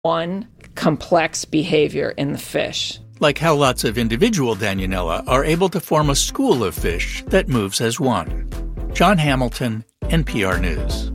one complex behavior in the fish. Like how lots of individual Danionella are able to form a school of fish that moves as one. John Hamilton, NPR News.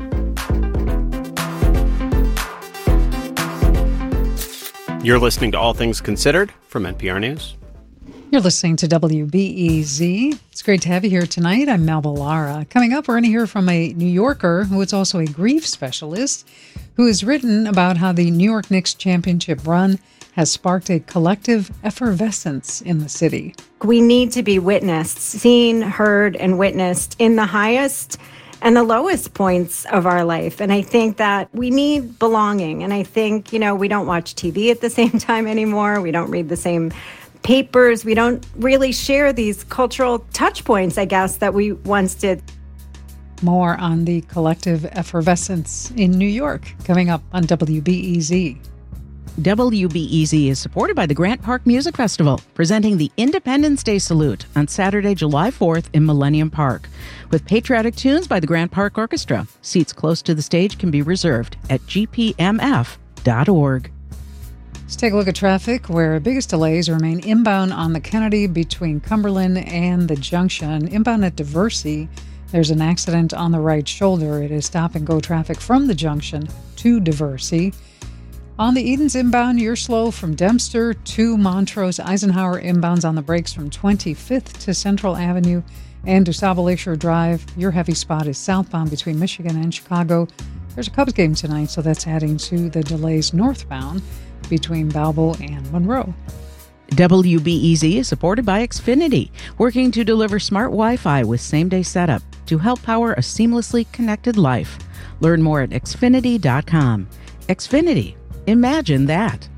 You're listening to All Things Considered from NPR News. You're listening to WBEZ. It's great to have you here tonight. I'm Melba Lara. Coming up, we're going to hear from a New Yorker who is also a grief specialist who has written about how the New York Knicks championship run has sparked a collective effervescence in the city. We need to be witnessed, seen, heard, and witnessed in the highest and the lowest points of our life. And I think that we need belonging. And I think, we don't watch TV at the same time anymore. We don't read the same papers. We don't really share these cultural touch points, I guess, that we once did. More on the collective effervescence in New York coming up on WBEZ. WBEZ is supported by the Grant Park Music Festival, presenting the Independence Day Salute on Saturday, July 4th in Millennium Park. With patriotic tunes by the Grant Park Orchestra, seats close to the stage can be reserved at gpmf.org. Let's take a look at traffic, where biggest delays remain inbound on the Kennedy between Cumberland and the Junction. Inbound at Diversey, there's an accident on the right shoulder. It is stop-and-go traffic from the Junction to Diversey. On the Edens inbound, you're slow from Dempster to Montrose. Eisenhower inbounds on the brakes from 25th to Central Avenue and DuSable Lakeshore Drive. Your heavy spot is southbound between Michigan and Chicago. There's a Cubs game tonight, so that's adding to the delays northbound between Balboa and Monroe. WBEZ is supported by Xfinity, working to deliver smart Wi-Fi with same-day setup to help power a seamlessly connected life. Learn more at xfinity.com. Xfinity. Imagine that.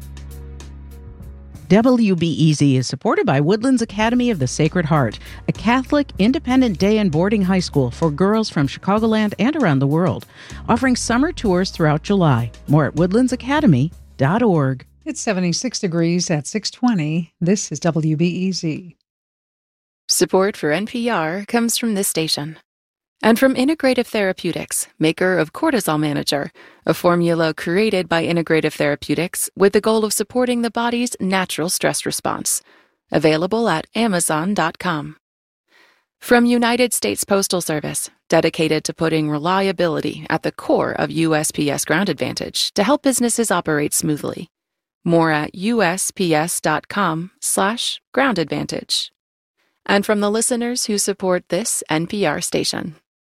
WBEZ is supported by Woodlands Academy of the Sacred Heart, a Catholic independent day and boarding high school for girls from Chicagoland and around the world, offering summer tours throughout July. More at woodlandsacademy.org. It's 76 degrees at 6:20. This is WBEZ. Support for NPR comes from this station. And from Integrative Therapeutics, maker of Cortisol Manager, a formula created by Integrative Therapeutics with the goal of supporting the body's natural stress response. Available at Amazon.com. From United States Postal Service, dedicated to putting reliability at the core of USPS Ground Advantage to help businesses operate smoothly. More at USPS.com/Ground Advantage. And from the listeners who support this NPR station.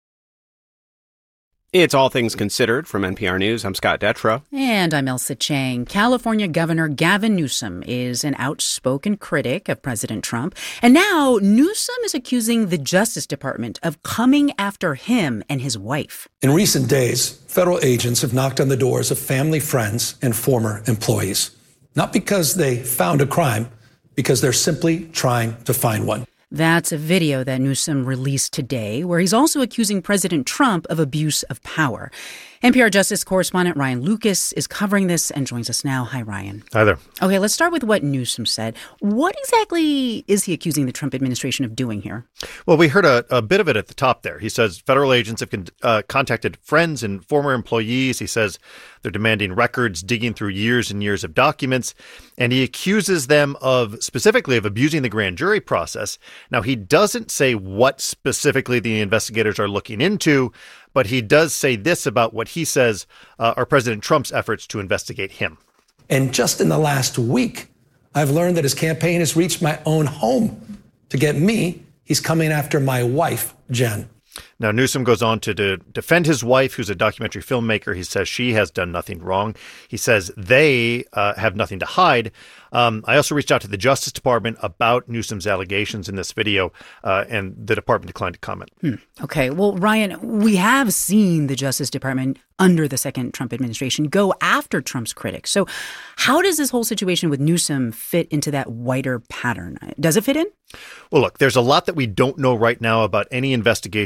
It's All Things Considered from NPR News. I'm Scott Detrow. And I'm Elsa Chang. California Governor Gavin Newsom is an outspoken critic of President Trump. And now Newsom is accusing the Justice Department of coming after him and his wife. In recent days, federal agents have knocked on the doors of family, friends, and former employees. Not because they found a crime, because they're simply trying to find one. That's a video that Newsom released today, where he's also accusing President Trump of abuse of power. NPR Justice correspondent Ryan Lucas is covering this and joins us now. Hi, Ryan. Hi there. Okay, let's start with what Newsom said. What exactly is he accusing the Trump administration of doing here? Well, we heard a bit of it at the top there. He says federal agents have contacted friends and former employees. He says they're demanding records, digging through years and years of documents, and he accuses them specifically of abusing the grand jury process. Now, he doesn't say what specifically the investigators are looking into, but he does say this about what he says are President Trump's efforts to investigate him. And just in the last week, I've learned that his campaign has reached my own home. To get me, he's coming after my wife, Jen. Now, Newsom goes on to defend his wife, who's a documentary filmmaker. He says she has done nothing wrong. He says they have nothing to hide. I also reached out to the Justice Department about Newsom's allegations in this video, and the department declined to comment. Okay. Well, Ryan, we have seen the Justice Department under the second Trump administration go after Trump's critics. So how does this whole situation with Newsom fit into that wider pattern? Does it fit in? Well, look, there's a lot that we don't know right now about any investigation related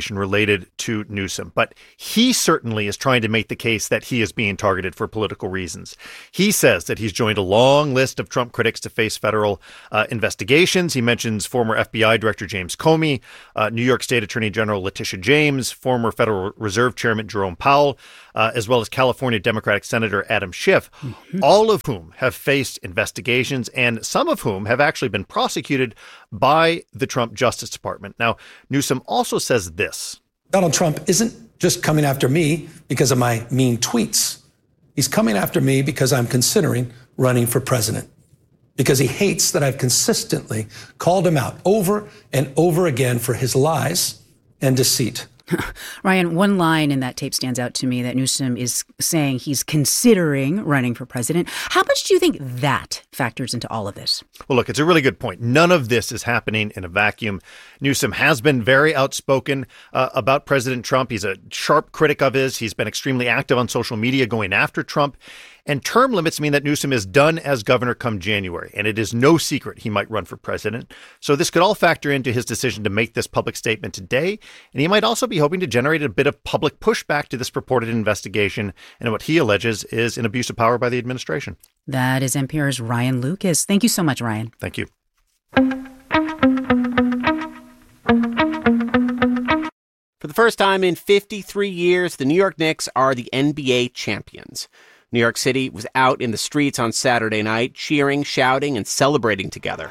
related to Newsom. But he certainly is trying to make the case that he is being targeted for political reasons. He says that he's joined a long list of Trump critics to face federal investigations. He mentions former FBI Director James Comey, New York State Attorney General Letitia James, former Federal Reserve Chairman Jerome Powell, as well as California Democratic Senator Adam Schiff, all of whom have faced investigations and some of whom have actually been prosecuted by the Trump Justice Department. Now, Newsom also says this. Donald Trump isn't just coming after me because of my mean tweets. He's coming after me because I'm considering running for president, because he hates that I've consistently called him out over and over again for his lies and deceit. Ryan, one line in that tape stands out to me, that Newsom is saying he's considering running for president. How much do you think that factors into all of this? Well, look, it's a really good point. None of this is happening in a vacuum. Newsom has been very outspoken about President Trump. He's a sharp critic of his. He's been extremely active on social media going after Trump. And term limits mean that Newsom is done as governor come January, and it is no secret he might run for president. So this could all factor into his decision to make this public statement today, and he might also be hoping to generate a bit of public pushback to this purported investigation and what he alleges is an abuse of power by the administration. That is NPR's Ryan Lucas. Thank you so much, Ryan. Thank you. For the first time in 53 years, the New York Knicks are the NBA champions. New York City was out in the streets on Saturday night, cheering, shouting, and celebrating together.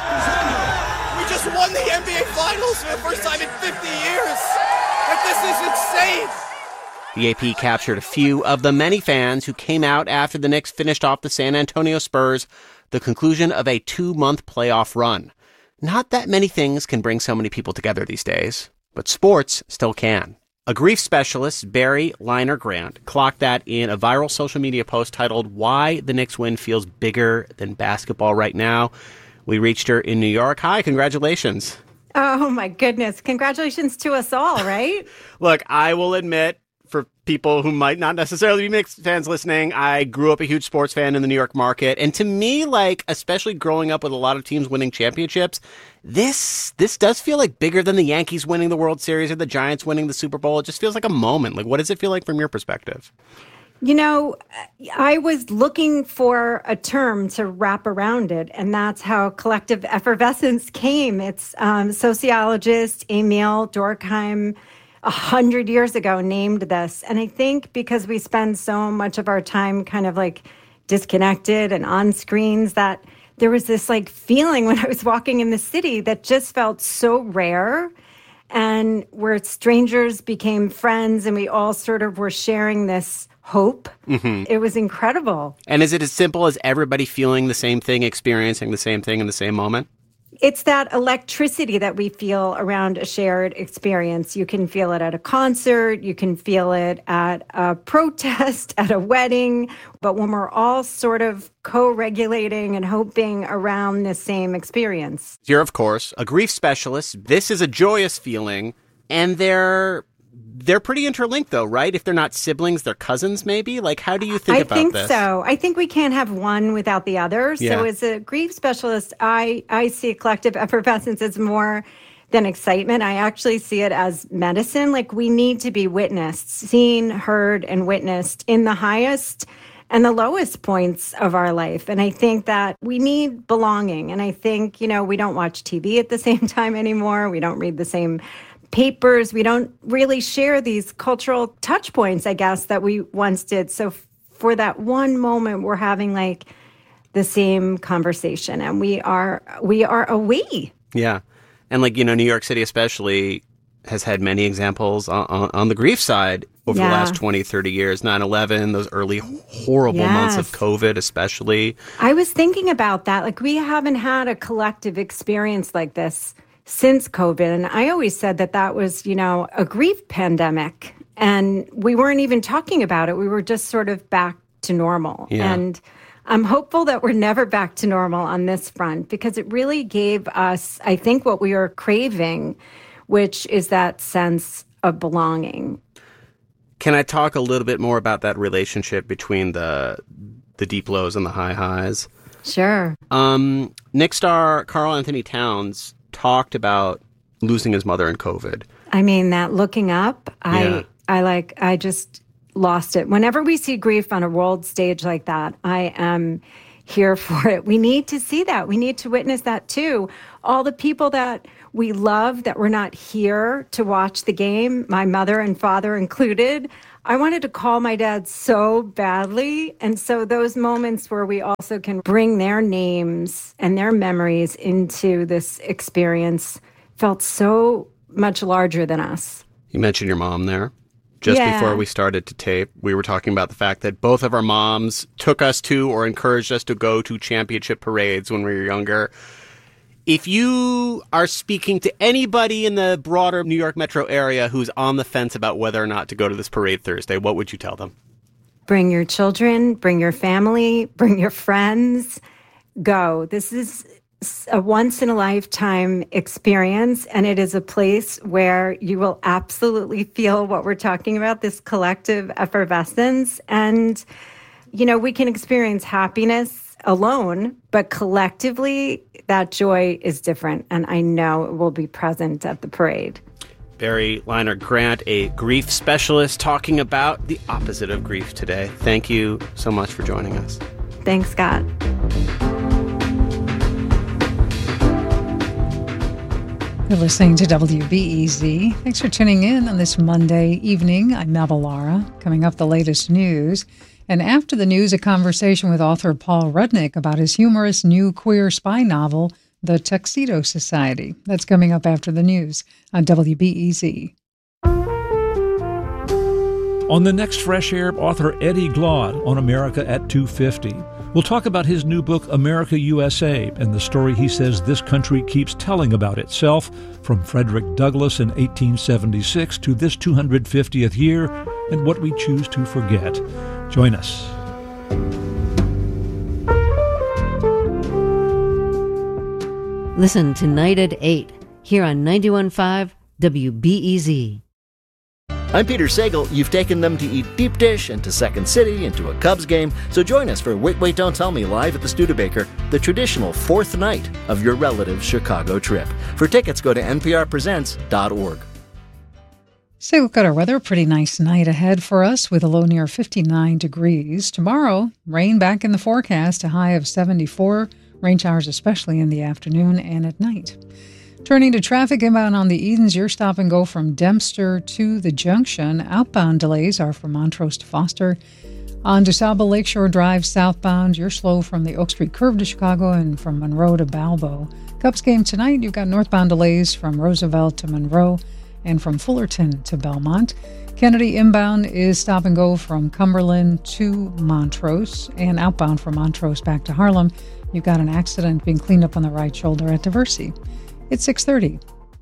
We just won the NBA Finals for the first time in 50 years! Like, this is insane! The AP captured a few of the many fans who came out after the Knicks finished off the San Antonio Spurs, the conclusion of a 2-month playoff run. Not that many things can bring so many people together these days, but sports still can. A grief specialist, Barry Liner Grant, clocked that in a viral social media post titled, "Why the Knicks Win Feels Bigger Than Basketball Right Now." We reached her in New York. Hi, congratulations. Oh, my goodness. Congratulations to us all, right? Look, I will admit, for people who might not necessarily be Knicks fans listening, I grew up a huge sports fan in the New York market. And to me, like, especially growing up with a lot of teams winning championships, this does feel like bigger than the Yankees winning the World Series or the Giants winning the Super Bowl. It just feels like a moment. Like, what does it feel like from your perspective? You know, I was looking for a term to wrap around it, and that's how collective effervescence came. It's sociologist Emil Durkheim 100 years ago named this. And I think because we spend so much of our time kind of like disconnected and on screens, that there was this like feeling when I was walking in the city that just felt so rare, and where strangers became friends and we all sort of were sharing this hope. Mm-hmm. It was incredible. And is it as simple as everybody feeling the same thing, experiencing the same thing in the same moment? It's that electricity that we feel around a shared experience. You can feel it at a concert, you can feel it at a protest, at a wedding, but when we're all sort of co-regulating and hoping around the same experience. You're, of course, a grief specialist. This is a joyous feeling, and they're pretty interlinked, though, right? If they're not siblings, they're cousins, maybe? Like, how do you think about this? I think so. I think we can't have one without the other. Yeah. So as a grief specialist, I see collective effervescence as more than excitement. I actually see it as medicine. Like, we need to be witnessed, seen, heard, and witnessed in the highest and the lowest points of our life. And I think that we need belonging. And I think, you know, we don't watch TV at the same time anymore. We don't read the same papers. We don't really share these cultural touch points, I guess, that we once did. So for that one moment, we're having like the same conversation, and we are a we. Yeah. And like, you know, New York City especially has had many examples on the grief side over the last 20, 30 years. 9/11, those early horrible months of COVID especially. I was thinking about that. Like, we haven't had a collective experience like this since COVID. And I always said that that was, you know, a grief pandemic. And we weren't even talking about it. We were just sort of back to normal. Yeah. And I'm hopeful that we're never back to normal on this front, because it really gave us, I think, what we were craving, which is that sense of belonging. Can I talk a little bit more about that relationship between the deep lows and the high highs? Sure. Knicks star Karl Anthony Towns talked about losing his mother in COVID. I mean, that looking up, I just lost it. Whenever we see grief on a world stage like that, I am here for it. We need to see that. We need to witness that too. All the people that we love that were not here to watch the game, my mother and father included, I wanted to call my dad so badly. And so those moments where we also can bring their names and their memories into this experience felt so much larger than us. You mentioned your mom there. Just before we started to tape, we were talking about the fact that both of our moms took us to or encouraged us to go to championship parades when we were younger. If you are speaking to anybody in the broader New York metro area who's on the fence about whether or not to go to this parade Thursday, what would you tell them? Bring your children, bring your family, bring your friends. Go. This is a once-in-a-lifetime experience, and it is a place where you will absolutely feel what we're talking about, this collective effervescence. And, we can experience happiness alone, but collectively, that joy is different, and I know it will be present at the parade. Barry Leinart-Grant, a grief specialist, talking about the opposite of grief today. Thank you so much for joining us. Thanks, Scott. You're listening to WBEZ. Thanks for tuning in on this Monday evening. I'm Mabel Lara. Coming up, the latest news. And after the news, a conversation with author Paul Rudnick about his humorous new queer spy novel, The Tuxedo Society. That's coming up after the news on WBEZ. On the next Fresh Air, author Eddie Glaude on America at 2:50. We'll talk about his new book, America USA, and the story he says this country keeps telling about itself, from Frederick Douglass in 1876 to this 250th year, and what we choose to forget. Join us. Listen tonight at 8, here on 91.5 WBEZ. I'm Peter Sagal. You've taken them to eat deep dish and to Second City and to a Cubs game, so join us for Wait, Wait, Don't Tell Me live at the Studebaker, the traditional fourth night of your relative's Chicago trip. For tickets, go to nprpresents.org. So we've got our weather. Pretty nice night ahead for us with a low near 59 degrees. Tomorrow, rain back in the forecast, a high of 74. Rain showers especially in the afternoon and at night. Turning to traffic inbound on the Edens, your stop and go from Dempster to the Junction. Outbound delays are from Montrose to Foster. On DeSable Lakeshore Drive southbound, you're slow from the Oak Street curve to Chicago and from Monroe to Balbo. Cubs game tonight, you've got northbound delays from Roosevelt to Monroe and from Fullerton to Belmont. Kennedy inbound is stop and go from Cumberland to Montrose, and outbound from Montrose back to Harlem. You've got an accident being cleaned up on the right shoulder at Diversey. It's 6:30.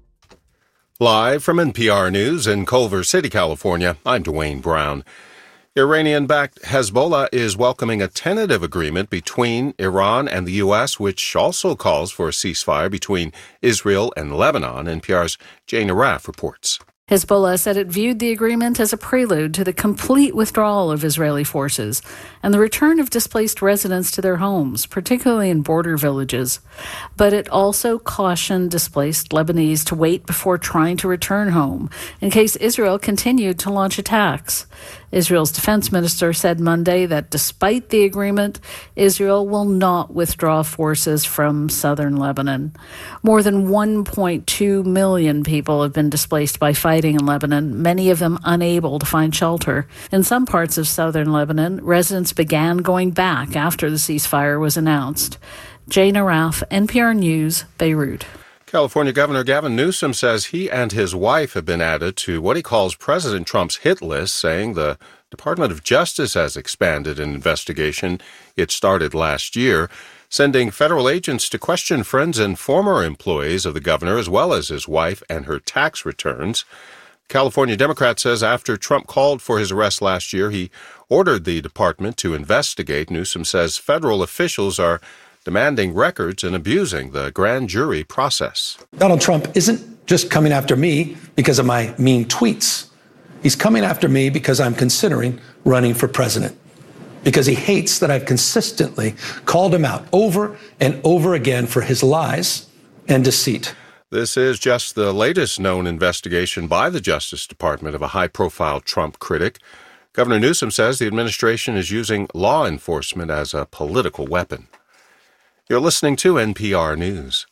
Live from NPR News in Culver City, California, I'm Dwayne Brown. Iranian-backed Hezbollah is welcoming a tentative agreement between Iran and the U.S., which also calls for a ceasefire between Israel and Lebanon. NPR's Jane Araf reports. Hezbollah said it viewed the agreement as a prelude to the complete withdrawal of Israeli forces and the return of displaced residents to their homes, particularly in border villages. But it also cautioned displaced Lebanese to wait before trying to return home in case Israel continued to launch attacks. Israel's defense minister said Monday that despite the agreement, Israel will not withdraw forces from southern Lebanon. More than 1.2 million people have been displaced by fighting in Lebanon, many of them unable to find shelter. In some parts of southern Lebanon, residents began going back after the ceasefire was announced. Jane Araf, NPR News, Beirut. California Governor Gavin Newsom says he and his wife have been added to what he calls President Trump's hit list, saying the Department of Justice has expanded an investigation it started last year, sending federal agents to question friends and former employees of the governor, as well as his wife and her tax returns. California Democrat says after Trump called for his arrest last year, he ordered the department to investigate. Newsom says federal officials are demanding records and abusing the grand jury process. Donald Trump isn't just coming after me because of my mean tweets. He's coming after me because I'm considering running for president, because he hates that I've consistently called him out over and over again for his lies and deceit. This is just the latest known investigation by the Justice Department of a high-profile Trump critic. Governor Newsom says the administration is using law enforcement as a political weapon. You're listening to NPR News.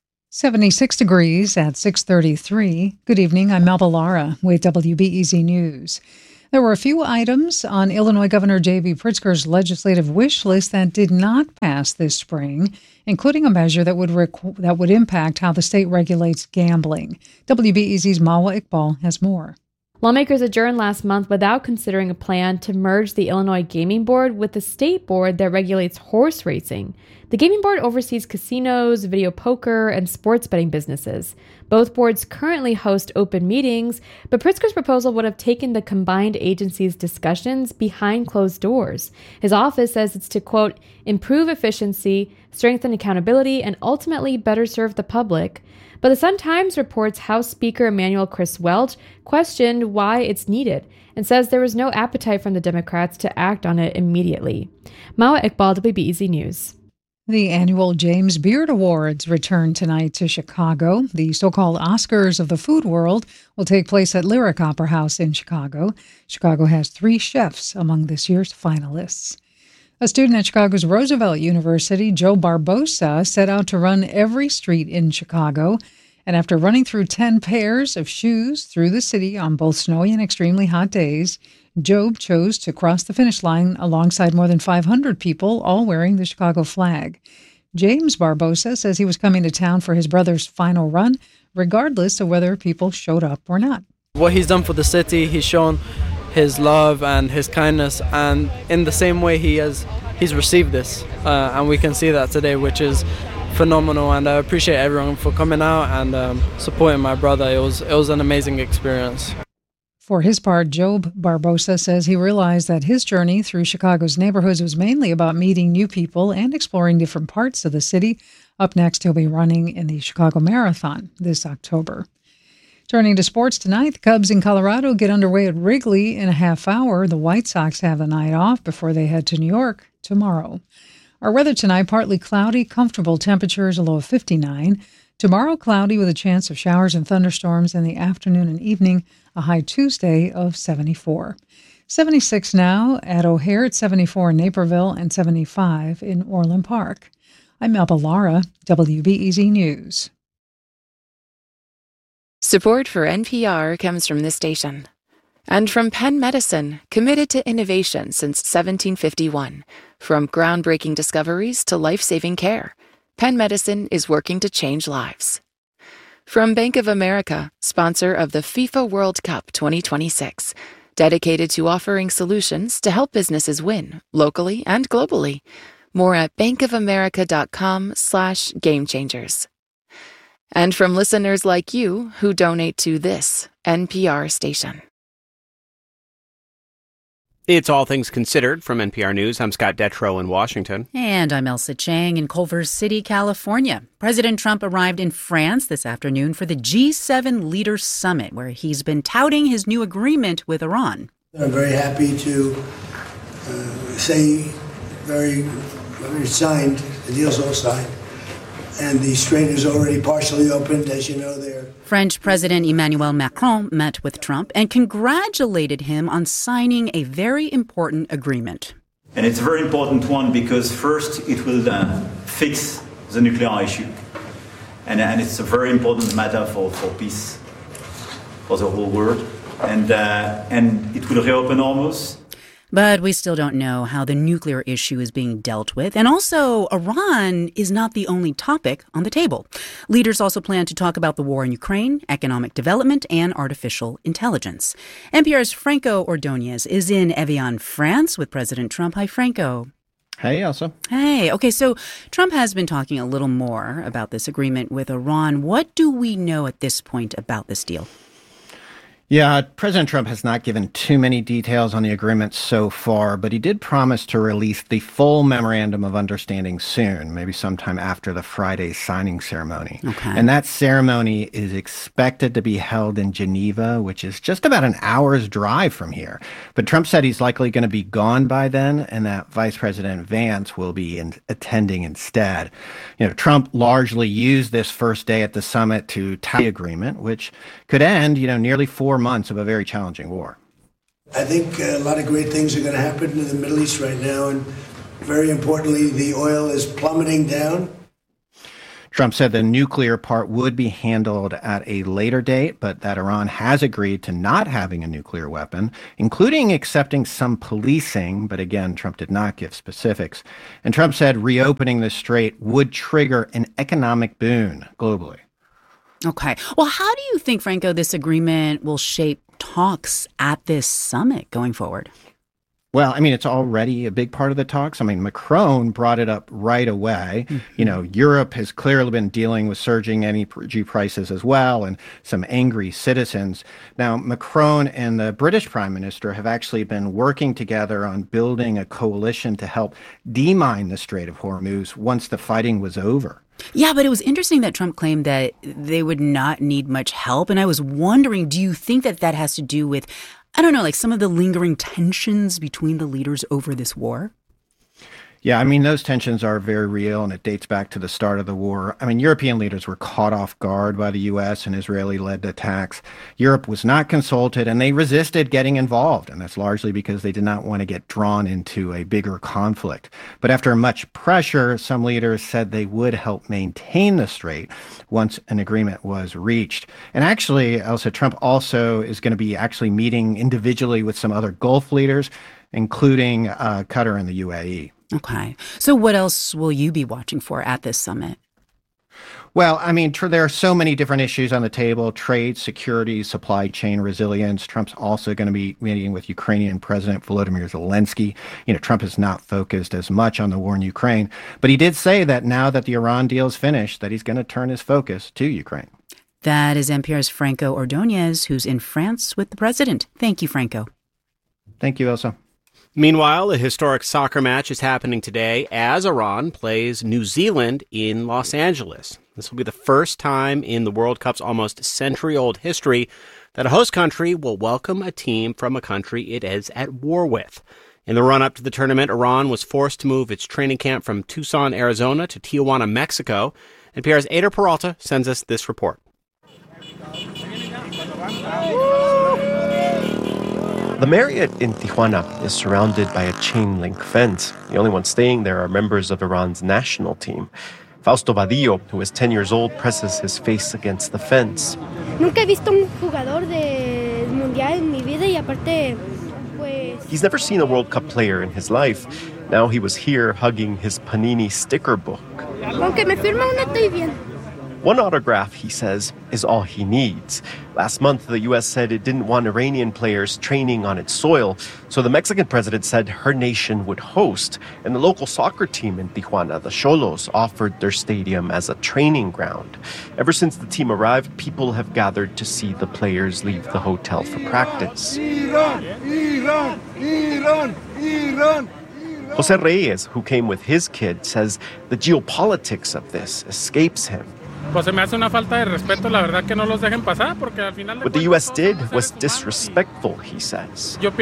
76 degrees at 6:33. Good evening, I'm Melba Lara with WBEZ News. There were a few items on Illinois Governor J.B. Pritzker's legislative wish list that did not pass this spring, including a measure that would impact how the state regulates gambling. WBEZ's Mawa Iqbal has more. Lawmakers adjourned last month without considering a plan to merge the Illinois Gaming Board with the state board that regulates horse racing. The Gaming Board oversees casinos, video poker, and sports betting businesses. Both boards currently host open meetings, but Pritzker's proposal would have taken the combined agencies' discussions behind closed doors. His office says it's to, quote, improve efficiency, strengthen accountability, and ultimately better serve the public. But the Sun-Times reports House Speaker Emanuel Chris Welch questioned why it's needed and says there was no appetite from the Democrats to act on it immediately. Mawa Iqbal, WBEZ News. The annual James Beard Awards return tonight to Chicago. The so-called Oscars of the food world will take place at Lyric Opera House in Chicago. Chicago has 3 chefs among this year's finalists. A student at Chicago's Roosevelt University, Joe Barbosa, set out to run every street in Chicago. And after running through 10 pairs of shoes through the city on both snowy and extremely hot days, Job chose to cross the finish line alongside more than 500 people, all wearing the Chicago flag. James Barbosa says he was coming to town for his brother's final run, regardless of whether people showed up or not. What he's done for the city, he's shown his love and his kindness, and in the same way he's received this, and we can see that today, which is phenomenal. And I appreciate everyone for coming out and supporting my brother. It was an amazing experience. For his part, Job Barbosa says he realized that his journey through Chicago's neighborhoods was mainly about meeting new people and exploring different parts of the city. Up next, he'll be running in the Chicago Marathon this October. Turning to sports tonight, the Cubs in Colorado get underway at Wrigley in a half hour. The White Sox have the night off before they head to New York tomorrow. Our weather tonight, partly cloudy, comfortable temperatures, a low of 59. Tomorrow, cloudy with a chance of showers and thunderstorms in the afternoon and evening, a high Tuesday of 74. 76 now at O'Hare, at 74 in Naperville, and 75 in Orland Park. I'm Melba Lara, WBEZ News. Support for NPR comes from this station. And from Penn Medicine, committed to innovation since 1751. From groundbreaking discoveries to life-saving care, Penn Medicine is working to change lives. From Bank of America, sponsor of the FIFA World Cup 2026, dedicated to offering solutions to help businesses win, locally and globally. More at bankofamerica.com/gamechangers. And from listeners like you who donate to this NPR station. It's All Things Considered from NPR News. I'm Scott Detrow in Washington. And I'm Elsa Chang in Culver City, California. President Trump arrived in France this afternoon for the G7 Leaders Summit, where he's been touting his new agreement with Iran. I'm very happy to say very signed, the deal's all signed, and the strait is already partially opened, as you know there. French President Emmanuel Macron met with Trump and congratulated him on signing a very important agreement. And it's a very important one because first it will fix the nuclear issue. And it's a very important matter for peace, for the whole world. And it will reopen Hormuz. But we still don't know how the nuclear issue is being dealt with. And also, Iran is not the only topic on the table. Leaders also plan to talk about the war in Ukraine, economic development, and artificial intelligence. NPR's Franco Ordonez is in Evian, France, with President Trump. Hi, Franco. Hey, Elsa. Hey. Okay, so Trump has been talking a little more about this agreement with Iran. What do we know at this point about this deal? Yeah, President Trump has not given too many details on the agreement so far, but he did promise to release the full memorandum of understanding soon, maybe sometime after the Friday signing ceremony. Okay. And that ceremony is expected to be held in Geneva, which is just about an hour's drive from here. But Trump said he's likely going to be gone by then, and that Vice President Vance will be attending instead. Trump largely used this first day at the summit to tie the agreement, which could end, nearly 4 months of a very challenging war. I think a lot of great things are going to happen in the Middle East right now, and very importantly, the oil is plummeting down. Trump said the nuclear part would be handled at a later date, but that Iran has agreed to not having a nuclear weapon, including accepting some policing. But again, Trump did not give specifics. And Trump said reopening the strait would trigger an economic boon globally. Okay. Well, how do you think, Franco, this agreement will shape talks at this summit going forward? Well, it's already a big part of the talks. Macron brought it up right away. Mm-hmm. Europe has clearly been dealing with surging energy prices as well and some angry citizens. Now, Macron and the British Prime Minister have actually been working together on building a coalition to help demine the Strait of Hormuz once the fighting was over. Yeah, but it was interesting that Trump claimed that they would not need much help. And I was wondering, do you think that has to do with, some of the lingering tensions between the leaders over this war? Yeah, those tensions are very real, and it dates back to the start of the war. European leaders were caught off guard by the U.S. and Israeli-led attacks. Europe was not consulted, and they resisted getting involved, and that's largely because they did not want to get drawn into a bigger conflict. But after much pressure, some leaders said they would help maintain the strait once an agreement was reached. And actually, Elsa, Trump also is going to be actually meeting individually with some other Gulf leaders, including Qatar and the UAE. Okay. So what else will you be watching for at this summit? Well, there are so many different issues on the table: trade, security, supply chain resilience. Trump's also going to be meeting with Ukrainian President Volodymyr Zelensky. Trump is not focused as much on the war in Ukraine, but he did say that now that the Iran deal is finished, that he's going to turn his focus to Ukraine. That is NPR's Franco Ordonez, who's in France with the president. Thank you, Franco. Thank you, Elsa. Meanwhile, a historic soccer match is happening today as Iran plays New Zealand in Los Angeles. This will be the first time in the World Cup's almost century-old history that a host country will welcome a team from a country it is at war with. In the run-up to the tournament, Iran was forced to move its training camp from Tucson, Arizona to Tijuana, Mexico. NPR's Eder Peralta sends us this report. The Marriott in Tijuana is surrounded by a chain-link fence. The only ones staying there are members of Iran's national team. Fausto Vadillo, who is 10 years old, presses his face against the fence. Nunca he visto un jugador de mundial en mi vida y aparte, pues... He's never seen a World Cup player in his life. Now he was here hugging his Panini sticker book. Aunque me firma una, estoy bien. One autograph, he says, is all he needs. Last month, the U.S. said it didn't want Iranian players training on its soil, so the Mexican president said her nation would host. And the local soccer team in Tijuana, the Xolos, offered their stadium as a training ground. Ever since the team arrived, people have gathered to see the players leave the hotel for practice. Iran! Jose Reyes, who came with his kid, says the geopolitics of this escapes him. What the U.S. did was disrespectful, he says. The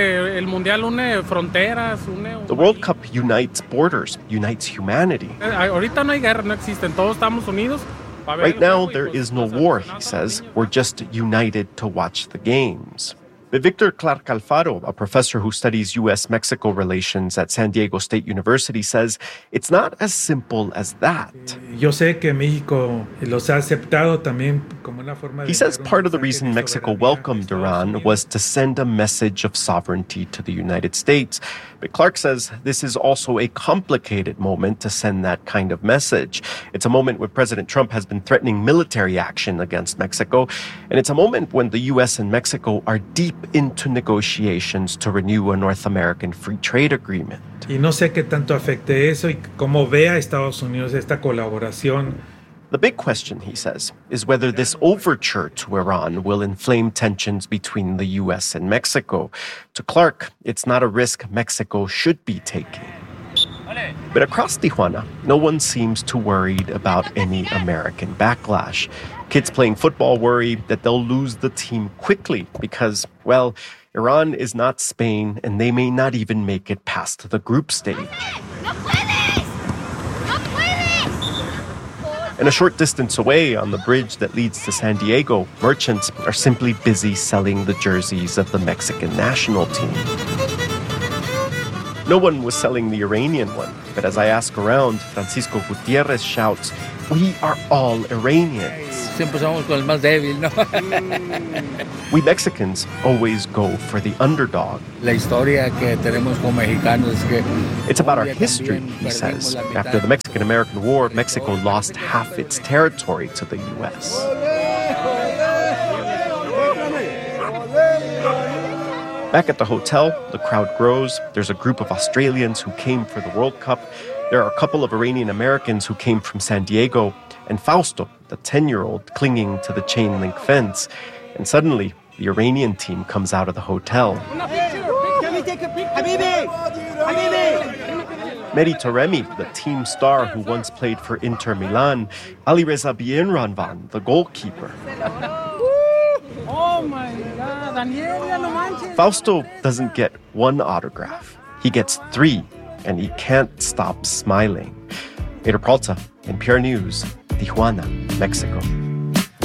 World Cup unites borders, unites humanity. Right now, there is no war, he says. We're just united to watch the games. But Victor Clark Alfaro, a professor who studies U.S.-Mexico relations at San Diego State University, says it's not as simple as that. He says part of the reason Mexico welcomed Iran was to send a message of sovereignty to the United States. But Clark says this is also a complicated moment to send that kind of message. It's a moment when President Trump has been threatening military action against Mexico, and it's a moment when the U.S. and Mexico are deep into negotiations to renew a North American free trade agreement. Y no sé qué tanto afecte eso y cómo vea Estados Unidos esta colaboración The big question, he says, is whether this overture to Iran will inflame tensions between the U.S. and Mexico. To Clark, it's not a risk Mexico should be taking. But across Tijuana, no one seems too worried about any American backlash. Kids playing football worry that they'll lose the team quickly because, well, Iran is not Spain and they may not even make it past the group stage. And a short distance away on the bridge that leads to San Diego, merchants are simply busy selling the jerseys of the Mexican national team. No one was selling the Iranian one, but as I ask around, Francisco Gutierrez shouts, "We are all Iranians." Siempre somos con el más débil, ¿no? We Mexicans always go for the underdog. La historia que tenemos como mexicanos es que it's about our history, he says. After the Mexican-American War, Mexico lost half its territory to the U.S. Back at the hotel, the crowd grows. There's a group of Australians who came for the World Cup. There are a couple of Iranian Americans who came from San Diego, and Fausto, the 10-year-old, clinging to the chain link fence. And suddenly, the Iranian team comes out of the hotel. Mehdi Taremi, the team star who once played for Inter Milan, Alireza Bienranvan, the goalkeeper. Oh my God, Daniela, no manches. Fausto doesn't get one autograph. He gets 3, and he can't stop smiling. Peter Peralta, NPR News, Tijuana, Mexico.